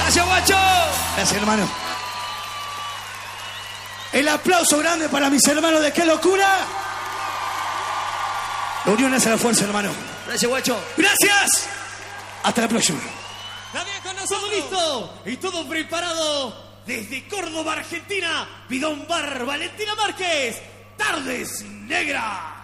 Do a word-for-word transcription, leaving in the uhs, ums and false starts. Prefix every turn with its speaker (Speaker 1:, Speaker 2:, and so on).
Speaker 1: Gracias, guacho.
Speaker 2: Gracias, hermano. El aplauso grande para mis hermanos de Qué Locura. La unión hace la fuerza, hermano.
Speaker 1: Gracias, guacho.
Speaker 2: Gracias. Hasta la próxima.
Speaker 3: Nadie con nosotros. Todo listo y todo preparado. Desde Córdoba, Argentina, Bidón Bar, Valentina Márquez. Tardes Negras.